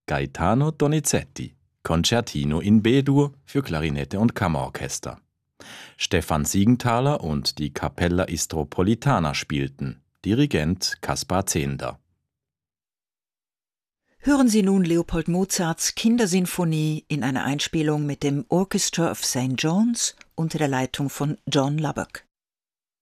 Gaetano Donizetti, Concertino in B-Dur für Klarinette und Kammerorchester. Stefan Siegenthaler und die Capella Istropolitana spielten, Dirigent Kaspar Zehnder. Hören Sie nun Leopold Mozarts Kindersinfonie in einer Einspielung mit dem Orchestra of St. John's unter der Leitung von John Lubbock.